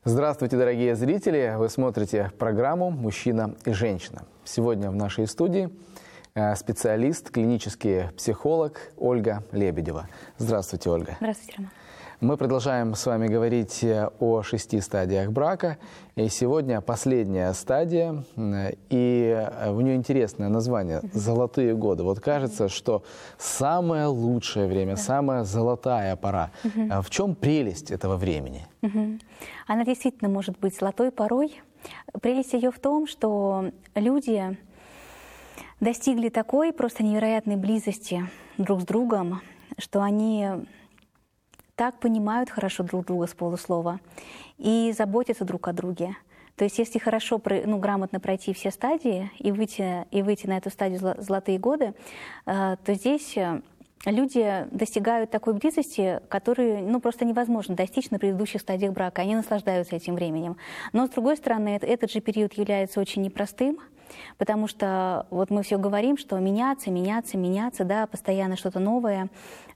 Здравствуйте, дорогие зрители! Вы смотрите программу «Мужчина и женщина». Сегодня в нашей студии специалист, клинический психолог Ольга Лебедева. Здравствуйте, Ольга. Здравствуйте, Роман. Мы продолжаем с вами говорить о 6 стадиях брака. И сегодня последняя стадия, и у нее интересное название «Золотые годы». Вот кажется, что самое лучшее время, самая золотая пора. В чем прелесть этого времени? Она действительно может быть золотой порой. Прелесть ее в том, что люди достигли такой просто невероятной близости друг с другом, что они так понимают хорошо друг друга с полуслова и заботятся друг о друге. То есть если хорошо, грамотно пройти все стадии и выйти на эту стадию «Золотые годы», то здесь люди достигают такой близости, которую просто невозможно достичь на предыдущих стадиях брака. Они наслаждаются этим временем. Но, с другой стороны, этот же период является очень непростым, потому что вот мы все говорим, что меняться, да, постоянно что-то новое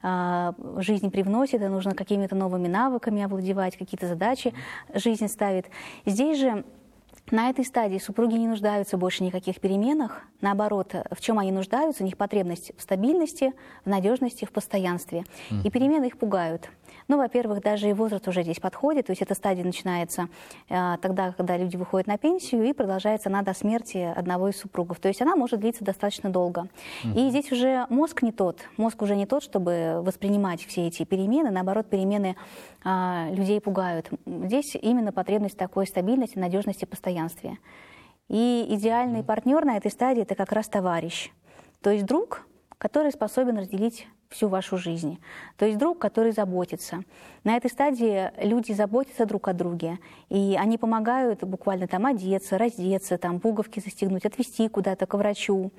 жизнь привносит, и нужно какими-то новыми навыками овладевать, какие-то задачи жизнь ставит. Здесь же на этой стадии супруги не нуждаются больше в никаких переменах. Наоборот, в чем они нуждаются? У них потребность в стабильности, в надежности, в постоянстве. И перемены их пугают. Во-первых, даже и возраст уже здесь подходит. То есть эта стадия начинается тогда, когда люди выходят на пенсию, и продолжается она до смерти одного из супругов. То есть она может длиться достаточно долго. И здесь уже мозг не тот. Мозг уже не тот, чтобы воспринимать все эти перемены. Наоборот, перемены людей пугают. Здесь именно потребность такой стабильности, надежности, постоянстве. И идеальный партнер на этой стадии – это как раз товарищ. То есть друг, который способен разделить всю вашу жизнь. То есть друг, который заботится. На этой стадии люди заботятся друг о друге, и они помогают буквально одеться, раздеться, пуговки застегнуть, отвезти куда-то к врачу.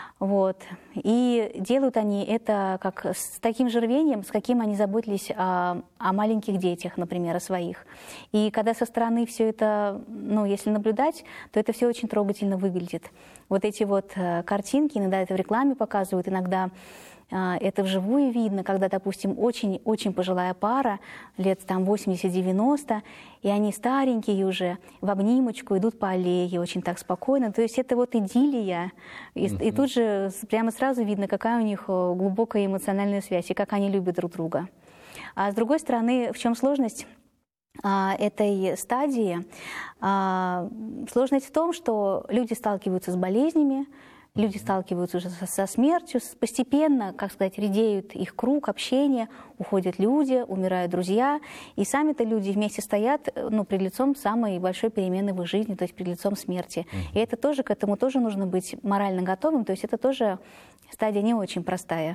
И делают они это с таким же рвением, с каким они заботились о маленьких детях, например, о своих. И когда со стороны все это, если наблюдать, то это все очень трогательно выглядит. Эти картинки, иногда это в рекламе показывают, иногда это вживую видно, когда, допустим, очень-очень пожилая пара, лет 80-90, и они старенькие уже, в обнимочку идут по аллее, очень так спокойно. То есть это идиллия. И тут же прямо сразу видно, какая у них глубокая эмоциональная связь, и как они любят друг друга. А с другой стороны, в чем сложность этой стадии? Сложность в том, что люди сталкиваются с болезнями, люди сталкиваются уже со смертью, постепенно, редеют их круг общения, уходят люди, умирают друзья, и сами-то люди вместе стоят пред лицом самой большой перемены в их жизни, то есть перед лицом смерти. И это тоже, к этому тоже нужно быть морально готовым, то есть это тоже стадия не очень простая.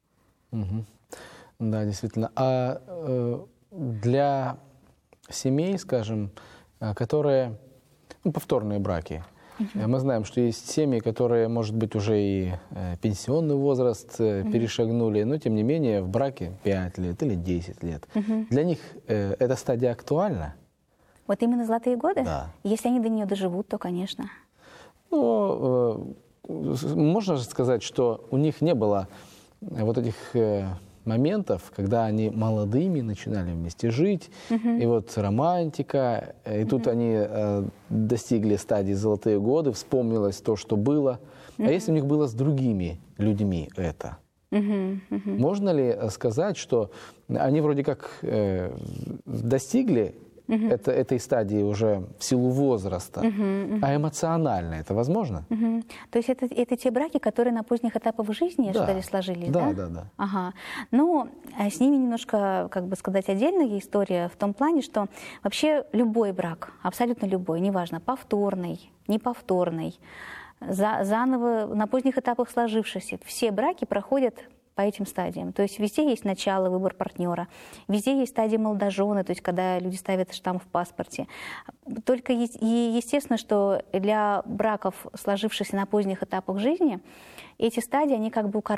Да, действительно. А для семей, скажем, которые повторные браки, мы знаем, что есть семьи, которые, может быть, уже и пенсионный возраст перешагнули, но, тем не менее, в браке 5 лет или 10 лет. Для них эта стадия актуальна? Именно «Золотые годы»? Да. Если они до нее доживут, то, конечно. Можно же сказать, что у них не было этих моментов, когда они молодыми начинали вместе жить, и романтика, и тут они достигли стадии «Золотые годы», вспомнилось то, что было. А если у них было с другими людьми это? Можно ли сказать, что они вроде как достигли этой стадии уже в силу возраста, а эмоционально это возможно? То есть это те браки, которые на поздних этапах жизни, что ли, сложились, да? Да. Ага. С ними немножко, отдельная история в том плане, что вообще любой брак, абсолютно любой, неважно, повторный, неповторный, заново на поздних этапах сложившийся, все браки проходят по этим стадиям. То есть везде есть начало, выбор партнера, везде есть стадия молодожены, то есть когда люди ставят штамп в паспорте. Только естественно, что для браков, сложившихся на поздних этапах жизни, эти стадии, они укорачиваются.